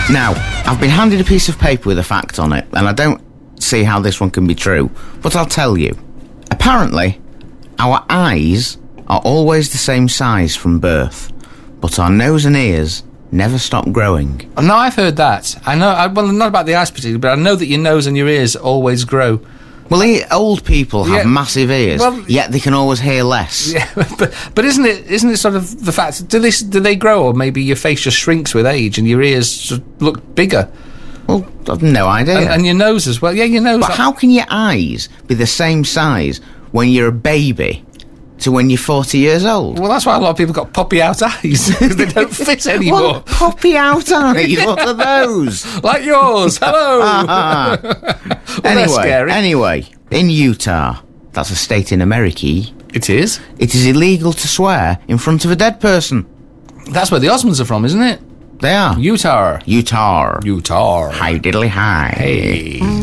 Now, I've been handed a piece of paper with a fact on it, and I don't see how this one can be true, but I'll tell you. Apparently, our eyes are always the same size from birth, but our nose and ears never stop growing. No, I've heard that. I know, well, not about the eyes particularly, but I know that your nose and your ears always grow. Well, old people have massive ears, yet they can always hear less. Yeah, but isn't it sort of the fact? Do they grow, or maybe your face just shrinks with age and your ears just look bigger? Well, I've no idea. And your nose as well. Yeah, your nose. But how can your eyes be the same size when you're a baby to when you're 40 years old? Well, that's why a lot of people got poppy-out eyes, because they don't fit anymore. What? Poppy-out eyes? What are those? Like yours. Hello. Well, anyway, in Utah, that's a state in America. It is? It is illegal to swear in front of a dead person. That's where the Osmonds are from, isn't it? They are. Utah. Utah. Utah. Hi diddly hi. Hey.